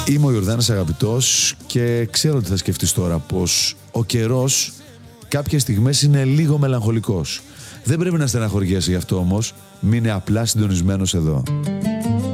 Είμαι ο Ιορδάνης Αγαπητός και ξέρω ότι θα σκεφτείς τώρα πως ο καιρός κάποιες στιγμές είναι λίγο μελαγχολικός. Δεν πρέπει να στεναχωριέσαι γι' αυτό όμως, μείνε απλά συντονισμένος εδώ.